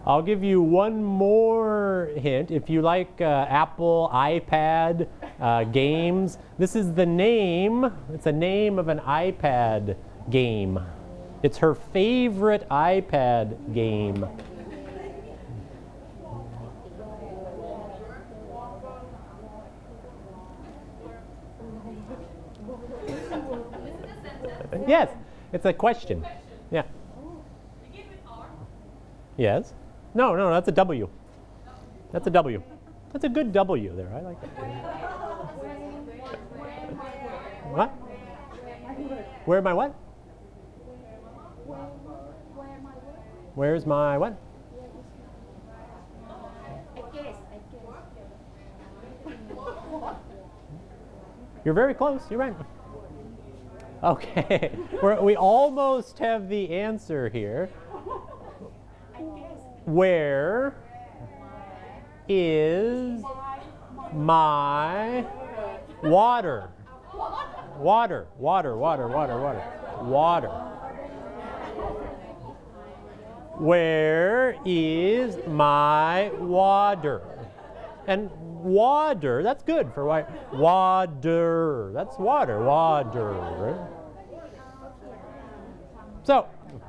I'll give you one more hint. If you like Apple, iPad, games, this is the name. It's a name of an iPad game. It's her favorite iPad game. Yes, it's a question. Yeah. Yes. No, no, that's a W. That's a W. That's a good W there. I like that. What? Where am I what? Where's my what? You're very close. You're right. Okay. We almost have the answer here. Where is my water? Water, water, water, water, water, water. Where is my water? And water, that's good for why. Water, that's water, water. Right? So,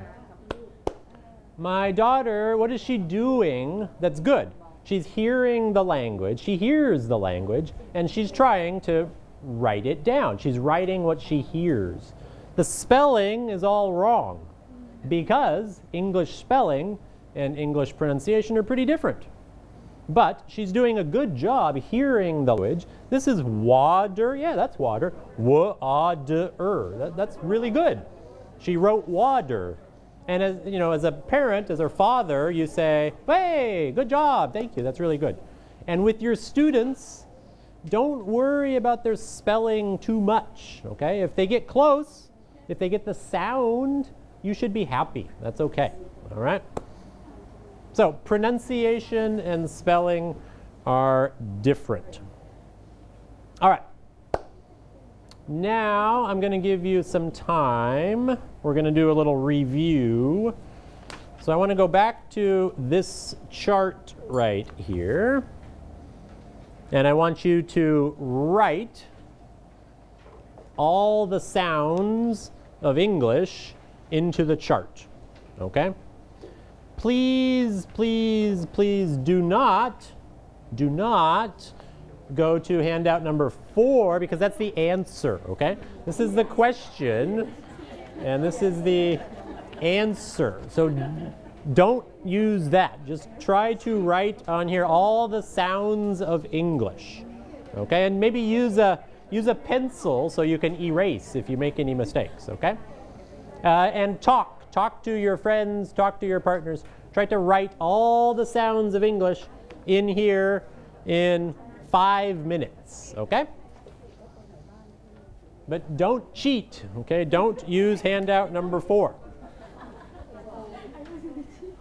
my daughter, what is she doing that's good? She's hearing the language, she hears the language, and she's trying to write it down. She's writing what she hears. The spelling is all wrong because English spelling and English pronunciation are pretty different. But she's doing a good job hearing the language. This is water. Yeah, that's water. Wa-a-de-er. That's really good. She wrote water. And as you know, as a parent, as her father, you say, "Hey, good job, thank you, that's really good." And with your students, don't worry about their spelling too much, okay? If they get close, if they get the sound, you should be happy. That's okay, all right? So pronunciation and spelling are different. All right. Now I'm going to give you some time. We're going to do a little review. So I want to go back to this chart right here. And I want you to write all the sounds of English into the chart. Okay? Please, please, please do not go to handout number 4 because that's the answer, okay? This is the question and this is the answer. So don't use that. Just try to write on here all the sounds of English, okay? And maybe use a pencil so you can erase if you make any mistakes, okay? And talk to your friends, talk to your partners. Try to write all the sounds of English in here in 5 minutes, okay? But don't cheat, okay? Don't use handout number 4.